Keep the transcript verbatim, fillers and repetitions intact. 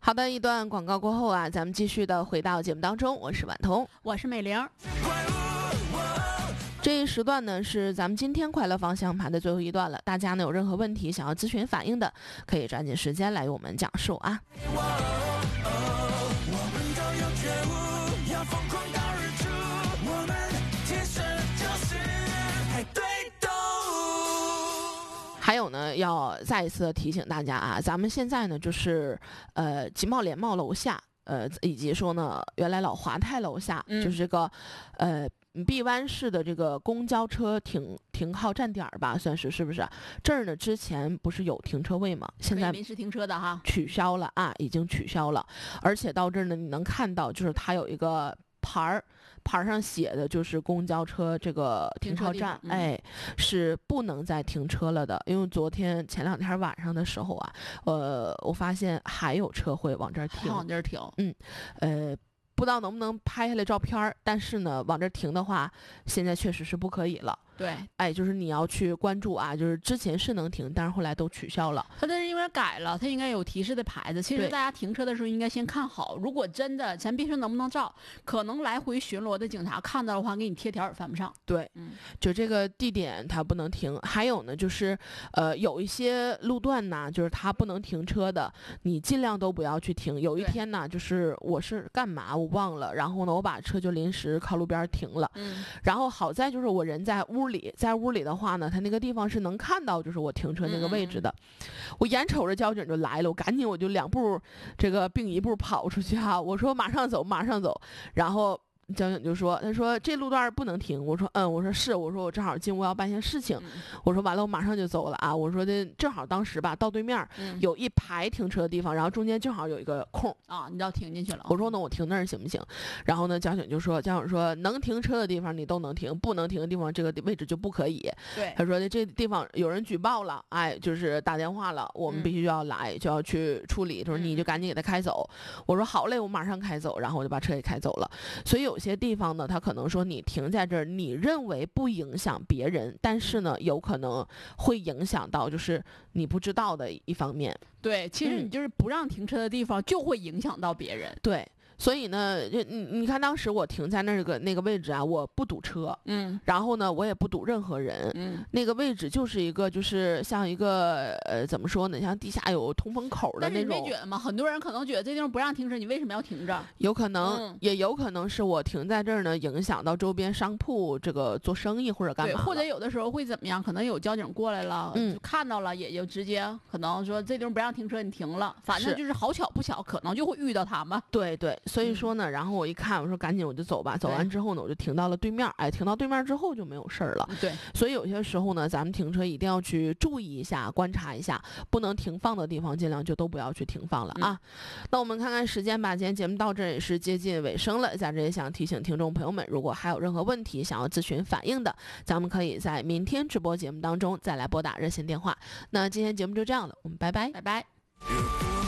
好的，一段广告过后啊，咱们继续的回到节目当中，我是婉彤， 我是美玲。 这一时段呢是咱们今天快乐方向盘的最后一段了，大家呢有任何问题想要咨询反映的，可以抓紧时间来与我们讲述啊。还有呢，要再一次提醒大家啊，咱们现在呢就是呃集贸联贸楼下，呃以及说呢原来老华泰楼下， 嗯、 就是这个呃碧湾市的这个公交车停停靠站点吧，算是是不是？这儿呢之前不是有停车位吗？现在临时停车的哈， 取消了啊，已经取消了。而且到这儿呢，你能看到就是它有一个牌儿。牌上写的就是公交车这个停靠站， 嗯、 哎，是不能再停车了的。因为昨天前两天晚上的时候啊，呃，我发现还有车会往这儿停， 往这儿停， 嗯，呃。不知道能不能拍下来照片，但是呢，往这儿停的话，现在确实是不可以了。 对， 哎，就是你要去关注啊，就是之前是能停，但是后来都取消了。 它这是因为改了，它应该有提示的牌子。其实大家停车的时候应该先看好，如果真的咱别说能不能照，可能来回巡逻的警察看到的话，给你贴条也犯不上。 对， 嗯， 就这个地点它不能停。还有呢，就是呃，有一些路段呢，就是它不能停车的，你尽量都不要去停。有一天呢，就是我是干嘛我忘了，然后呢，我把车就临时靠路边停了。 嗯， 然后好在就是我人在屋里，在屋里的话呢，它那个地方是能看到，就是我停车那个位置的。嗯、我眼瞅着交警就来了，我赶紧我就两步这个并一步跑出去啊！我说马上走，马上走。然后交警就说：“他说这路段不能停。”我说：“嗯，我说是，我说我正好进屋要办些事情。嗯、我说完了，我马上就走了啊！我说这正好当时吧，到对面、嗯、有一排停车的地方，然后中间正好有一个空啊，你要停进去了。 我说呢，我停那儿行不行？然后呢，交警就说，交警说能停车的地方你都能停，不能停的地方这个位置就不可以。 对， 他说的这地方有人举报了，哎，就是打电话了，我们必须要来，嗯、就要去处理。他说你就赶紧给他开走。嗯、我说好嘞，我马上开走，然后我就把车给开走了。所以有些地方呢，他可能说你停在这儿，你认为不影响别人，但是呢，有可能会影响到就是你不知道的一方面。 对，其实你就是不让停车的地方，就会影响到别人。 嗯、对。所以呢，你你看，当时我停在那个那个位置啊，我不堵车， 嗯， 然后呢，我也不堵任何人， 嗯， 那个位置就是一个，就是像一个呃，怎么说呢，像地下有通风口的那种。但是你没觉得吗？很多人可能觉得这地方不让停车，你为什么要停这儿？ 有可能， 嗯、 也有可能是我停在这儿呢，影响到周边商铺这个做生意或者干嘛。 对，或者有的时候会怎么样？可能有交警过来了，嗯，就看到了，也就直接可能说这地方不让停车，你停了，反正就是好巧不巧，可能就会遇到他们。 对对，所以说呢，然后。然后我一看，我说赶紧我就走吧。走完之后呢，我就停到了对面。哎，停到对面之后就没有事儿了。 对， 所以有些时候呢，咱们停车一定要去注意一下，观察一下，不能停放的地方尽量就都不要去停放了啊。嗯、那我们看看时间吧，今天节目到这也是接近尾声了。在这也想提醒听众朋友们，如果还有任何问题想要咨询反映的，咱们可以在明天直播节目当中再来拨打热线电话。那今天节目就这样了，我们拜拜， 拜拜。